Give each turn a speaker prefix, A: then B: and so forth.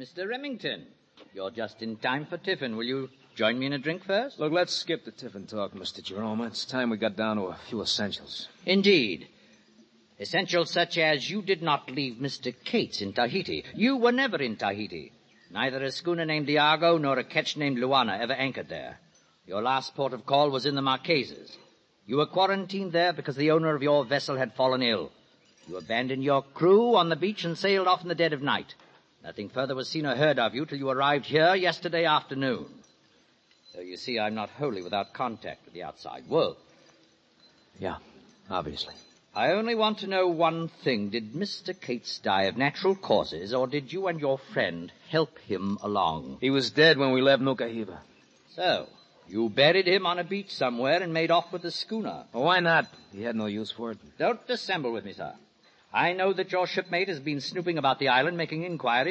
A: Mr. Remington, you're just in time for tiffin. Will you join me in a drink first?
B: Look, let's skip the tiffin talk, Mr. Jerome. It's time we got down to a few essentials.
A: Indeed. Essentials such as you did not leave Mr. Cates in Tahiti. You were never in Tahiti. Neither a schooner named Iago nor a ketch named Luana ever anchored there. Your last port of call was in the Marquesas. You were quarantined there because the owner of your vessel had fallen ill. You abandoned your crew on the beach and sailed off in the dead of night. Nothing further was seen or heard of you till you arrived here yesterday afternoon. So you see, I'm not wholly without contact with the outside world.
B: Yeah, obviously.
A: I only want to know one thing. Did Mr. Cates die of natural causes, or did you and your friend help him along?
B: He was dead when we left Nuka-Hiva.
A: So, you buried him on a beach somewhere and made off with the schooner.
B: Well, why not? He had no use for it.
A: Don't dissemble with me, sir. I know that your shipmate has been snooping about the island, making inquiries